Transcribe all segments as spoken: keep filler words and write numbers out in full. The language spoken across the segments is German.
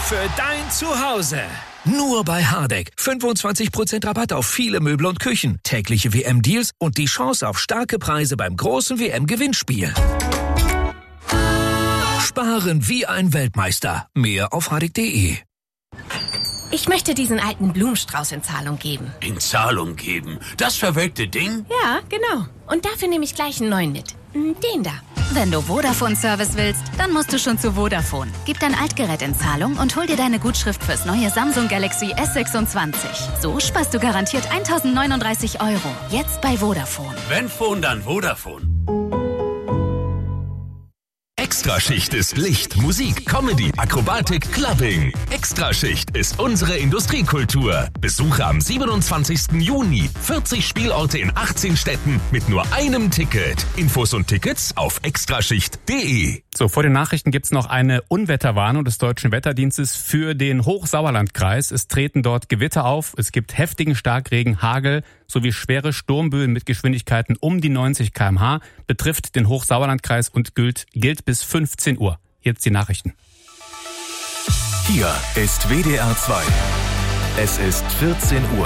für dein Zuhause. Nur bei Hardegg. fünfundzwanzig Prozent Rabatt auf viele Möbel und Küchen, tägliche W M-Deals und die Chance auf starke Preise beim großen W M-Gewinnspiel. Sparen wie ein Weltmeister. Mehr auf hardegg punkt de. Ich möchte diesen alten Blumenstrauß in Zahlung geben. In Zahlung geben? Das verwelkte Ding? Ja, genau. Und dafür nehme ich gleich einen neuen mit. Den da. Wenn du Vodafone-Service willst, dann musst du schon zu Vodafone. Gib dein Altgerät in Zahlung und hol dir deine Gutschrift fürs neue Samsung Galaxy S sechsundzwanzig. So sparst du garantiert eintausendneununddreißig Euro. Jetzt bei Vodafone. Wenn Phone, dann Vodafone. Extraschicht ist Licht, Musik, Comedy, Akrobatik, Clubbing. Extraschicht ist unsere Industriekultur. Besuche am siebenundzwanzigsten Juni vierzig Spielorte in achtzehn Städten mit nur einem Ticket. Infos und Tickets auf extraschicht punkt de. So, vor den Nachrichten gibt's noch eine Unwetterwarnung des Deutschen Wetterdienstes für den Hochsauerlandkreis. Es treten dort Gewitter auf, es gibt heftigen Starkregen, Hagel sowie schwere Sturmböen mit Geschwindigkeiten um die neunzig Kilometer pro Stunde, betrifft den Hochsauerlandkreis und gilt, gilt bis fünfzehn Uhr. Jetzt die Nachrichten. Hier ist W D R zwei. Es ist vierzehn Uhr.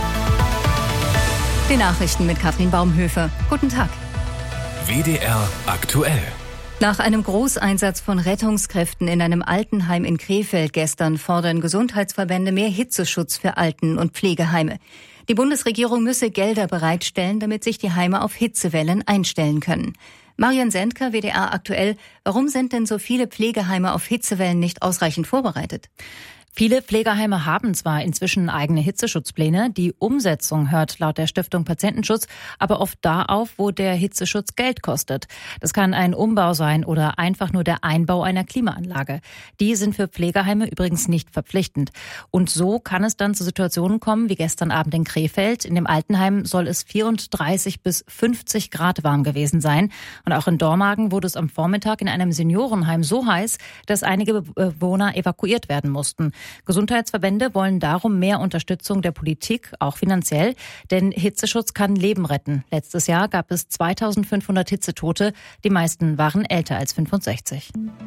Die Nachrichten mit Katrin Baumhöfer. Guten Tag. W D R aktuell. Nach einem Großeinsatz von Rettungskräften in einem Altenheim in Krefeld gestern fordern Gesundheitsverbände mehr Hitzeschutz für Alten- und Pflegeheime. Die Bundesregierung müsse Gelder bereitstellen, damit sich die Heime auf Hitzewellen einstellen können. Marion Sendker, W D R aktuell. Warum sind denn so viele Pflegeheime auf Hitzewellen nicht ausreichend vorbereitet? Viele Pflegeheime haben zwar inzwischen eigene Hitzeschutzpläne, die Umsetzung hört laut der Stiftung Patientenschutz aber oft da auf, wo der Hitzeschutz Geld kostet. Das kann ein Umbau sein oder einfach nur der Einbau einer Klimaanlage. Die sind für Pflegeheime übrigens nicht verpflichtend. Und so kann es dann zu Situationen kommen wie gestern Abend in Krefeld. In dem Altenheim soll es vierunddreißig bis fünfzig Grad warm gewesen sein. Und auch in Dormagen wurde es am Vormittag in einem Seniorenheim so heiß, dass einige Bewohner evakuiert werden mussten. Gesundheitsverbände wollen darum mehr Unterstützung der Politik, auch finanziell, denn Hitzeschutz kann Leben retten. Letztes Jahr gab es zweitausendfünfhundert Hitzetote, die meisten waren älter als fünfundsechzig.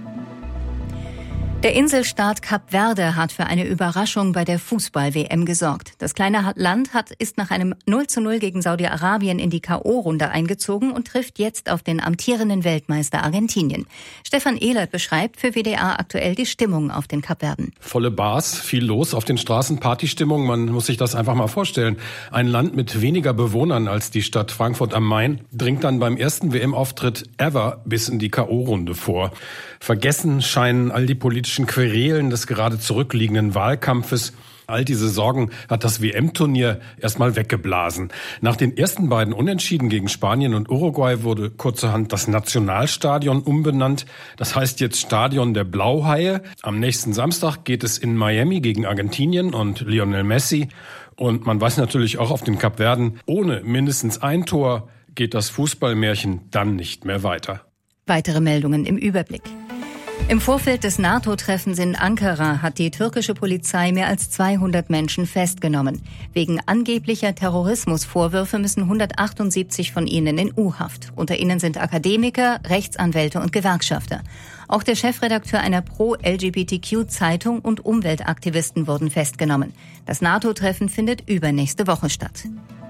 Der Inselstaat Kap Verde hat für eine Überraschung bei der Fußball-W M gesorgt. Das kleine Land hat, ist nach einem null zu null gegen Saudi-Arabien in die K O-Runde eingezogen und trifft jetzt auf den amtierenden Weltmeister Argentinien. Stefan Ehlert beschreibt für W D R aktuell die Stimmung auf den Kapverden. Volle Bars, viel los auf den Straßen, Partystimmung. Man muss sich das einfach mal vorstellen. Ein Land mit weniger Bewohnern als die Stadt Frankfurt am Main dringt dann beim ersten W M-Auftritt ever bis in die K O-Runde vor. Vergessen scheinen all die politischen Querelen des gerade zurückliegenden Wahlkampfes. All diese Sorgen hat das W M-Turnier erstmal weggeblasen. Nach den ersten beiden Unentschieden gegen Spanien und Uruguay wurde kurzerhand das Nationalstadion umbenannt. Das heißt jetzt Stadion der Blauhaie. Am nächsten Samstag geht es in Miami gegen Argentinien und Lionel Messi. Und man weiß natürlich auch auf den Kapverden, ohne mindestens ein Tor geht das Fußballmärchen dann nicht mehr weiter. Weitere Meldungen im Überblick. Im Vorfeld des NATO-Treffens in Ankara hat die türkische Polizei mehr als zweihundert Menschen festgenommen. Wegen angeblicher Terrorismusvorwürfe müssen hundertachtundsiebzig von ihnen in U-Haft. Unter ihnen sind Akademiker, Rechtsanwälte und Gewerkschafter. Auch der Chefredakteur einer Pro-L G B T Q-Zeitung und Umweltaktivisten wurden festgenommen. Das NATO-Treffen findet übernächste Woche statt.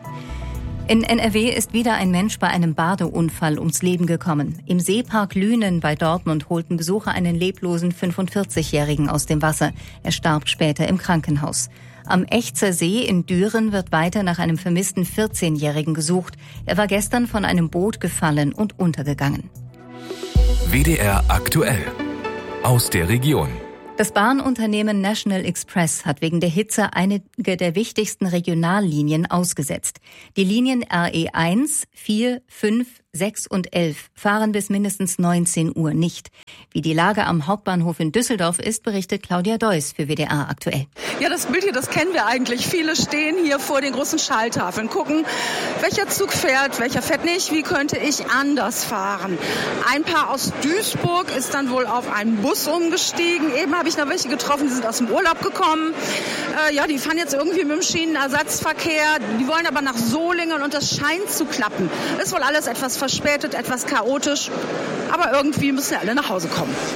In N R W ist wieder ein Mensch bei einem Badeunfall ums Leben gekommen. Im Seepark Lünen bei Dortmund holten Besucher einen leblosen fünfundvierzigjährigen aus dem Wasser. Er starb später im Krankenhaus. Am Echzer See in Düren wird weiter nach einem vermissten vierzehnjährigen gesucht. Er war gestern von einem Boot gefallen und untergegangen. W D R aktuell. Aus der Region. Das Bahnunternehmen National Express hat wegen der Hitze einige der wichtigsten Regionallinien ausgesetzt. Die Linien R E eins, vier, fünf, sechs und elf fahren bis mindestens neunzehn Uhr nicht. Wie die Lage am Hauptbahnhof in Düsseldorf ist, berichtet Claudia Deuss für W D R aktuell. Ja, das Bild hier, das kennen wir eigentlich. Viele stehen hier vor den großen Schalltafeln, gucken, welcher Zug fährt, welcher fährt nicht, wie könnte ich anders fahren. Ein Paar aus Duisburg ist dann wohl auf einen Bus umgestiegen. Eben habe ich noch welche getroffen, die sind aus dem Urlaub gekommen. Äh, ja, die fahren jetzt irgendwie mit dem Schienenersatzverkehr. Die wollen aber nach Solingen und das scheint zu klappen. Ist wohl alles etwas verspätet, etwas chaotisch, aber irgendwie müssen ja alle nach Hause kommen.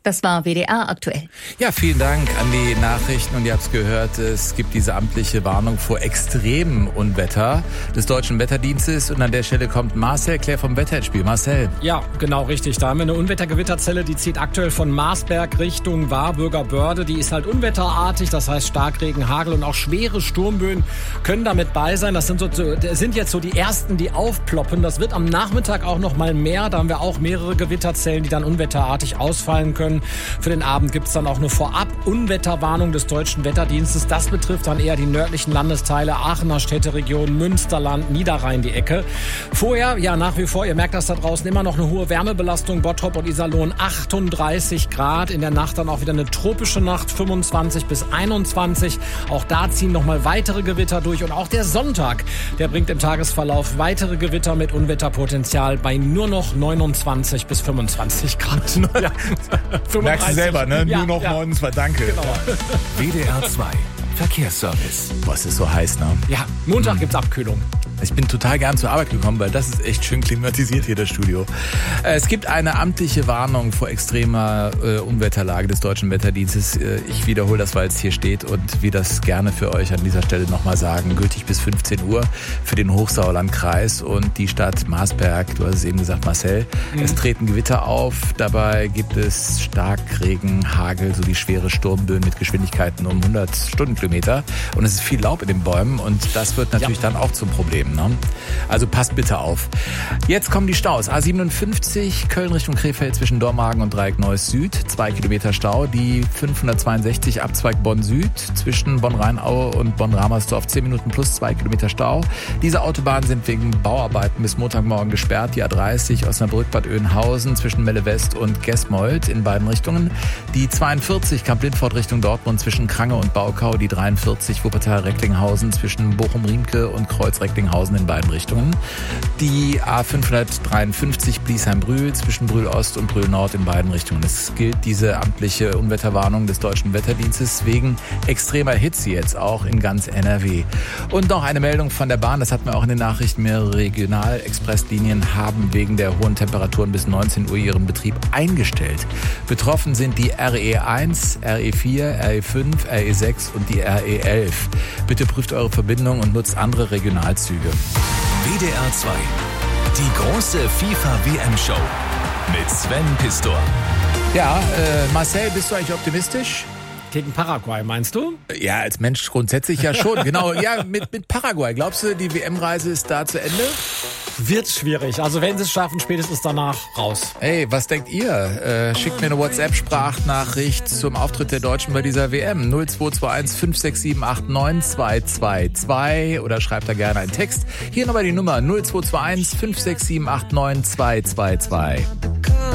Das war W D R aktuell. Ja, vielen Dank an die Nachrichten und ihr habt es gehört, es gibt diese amtliche Warnung vor extremem Unwetter des Deutschen Wetterdienstes und an der Stelle kommt Marcel Claire vom Wetter ins Spiel. Marcel. Ja, genau richtig. Da haben wir eine Unwettergewitterzelle, die zieht aktuell von Marsberg Richtung Warburger Börde. Die ist halt unwetterartig, das heißt Starkregen, Hagel und auch schwere Sturmböen können damit bei sein. Das sind, so, das sind jetzt so die ersten, die aufploppen. Das wird am Nachmittag auch noch mal mehr. Da haben wir auch mehrere Gewitterzellen, die dann unwetterartig ausfallen können. Für den Abend gibt es dann auch eine Vorab-Unwetterwarnung des Deutschen Wetterdienstes. Das betrifft dann eher die nördlichen Landesteile, Aachener Städteregion, Münsterland, Niederrhein, die Ecke. Vorher, ja nach wie vor, ihr merkt das da draußen, immer noch eine hohe Wärmebelastung. Bottrop und Iserlohn achtunddreißig Grad. In der Nacht dann auch wieder eine tropische Nacht, fünfundzwanzig bis einundzwanzig. Auch da ziehen nochmal weitere Gewitter durch. Und auch der Sonntag, der bringt im Tagesverlauf weitere Gewitter mit Unwetterpotenzial bei nur noch neunundzwanzig bis fünfundzwanzig Grad. Ja. Merkst du selber, ne? Ja, Nur noch ja. neunundzwanzig, danke. Genau. W D R zwei Verkehrsservice. Boah, es ist so heiß, ne? Ja, Montag gibt's Abkühlung. Ich bin total gern zur Arbeit gekommen, weil das ist echt schön klimatisiert hier, das Studio. Es gibt eine amtliche Warnung vor extremer äh, Unwetterlage des Deutschen Wetterdienstes. Ich wiederhole das, weil es hier steht und wir das gerne für euch an dieser Stelle nochmal sagen. Gültig bis fünfzehn Uhr für den Hochsauerlandkreis und die Stadt Marsberg. Du hast es eben gesagt, Marcel. Mhm. Es treten Gewitter auf. Dabei gibt es Starkregen, Hagel sowie schwere Sturmböen mit Geschwindigkeiten um hundert Stundenkilometer. Und es ist viel Laub in den Bäumen und das wird natürlich ja. dann auch zum Problem. Also passt bitte auf. Jetzt kommen die Staus. A siebenundfünfzig, Köln Richtung Krefeld zwischen Dormagen und Dreieck Neuss Süd. Zwei Kilometer Stau. Die fünfhundertzweiundsechzig Abzweig Bonn Süd zwischen Bonn-Rheinaue und Bonn-Ramersdorf. Zehn Minuten plus zwei Kilometer Stau. Diese Autobahnen sind wegen Bauarbeiten bis Montagmorgen gesperrt. Die A dreißig Osnabrück-Bad Oeynhausen zwischen Melle West und Gesmold in beiden Richtungen. Die zweiundvierzig Kamp-Lindfort Richtung Dortmund zwischen Krange und Baukau. Die dreiundvierzig Wuppertal-Recklinghausen zwischen Bochum-Riemke und Kreuz-Recklinghausen in beiden Richtungen. Die A fünfhundertdreiundfünfzig Bliesheim-Brühl zwischen Brühl-Ost und Brühl-Nord in beiden Richtungen. Es gilt diese amtliche Unwetterwarnung des Deutschen Wetterdienstes wegen extremer Hitze jetzt auch in ganz N R W. Und noch eine Meldung von der Bahn, das hatten wir auch in den Nachrichten, mehrere Regional-Expresslinien haben wegen der hohen Temperaturen bis neunzehn Uhr ihren Betrieb eingestellt. Betroffen sind die R E eins, R E vier, R E fünf, R E sechs und die R E elf. Bitte prüft eure Verbindung und nutzt andere Regionalzüge. W D R zwei. Die große FIFA-W M-Show mit Sven Pistor. Ja, äh, Marcel, bist du eigentlich optimistisch? Gegen Paraguay, meinst du? Ja, als Mensch grundsätzlich ja schon. Genau, ja, mit, mit Paraguay. Glaubst du, die W M-Reise ist da zu Ende? Wird schwierig. Also wenn sie es schaffen, spätestens danach raus. Hey, was denkt ihr? Äh, schickt mir eine WhatsApp-Sprachnachricht zum Auftritt der Deutschen bei dieser W M. null zwei zwei eins fünf sechs sieben acht neun zwei zwei zwei oder schreibt da gerne einen Text. Hier nochmal die Nummer null zwei zwei eins fünf sechs sieben acht neun zwei zwei zwei.